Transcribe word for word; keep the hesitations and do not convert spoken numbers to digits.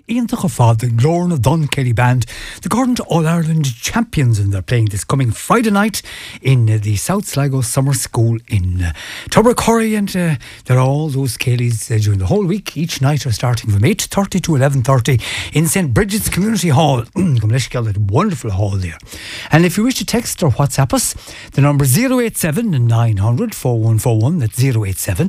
Ian Tuchafad, the Lorna Dunn Kelly Band, the current All-Ireland champions, and they're playing this coming Friday night in uh, the South Sligo Summer School in uh, Tubbercurry, and uh, there are all those Kellys uh, during the whole week. Each night are starting from eight thirty to eleven thirty in Saint Bridget's Community Hall. A wonderful hall there. And if you wish to text or WhatsApp us, the number zero eight seven nine hundred four one four one, that's zero eight seven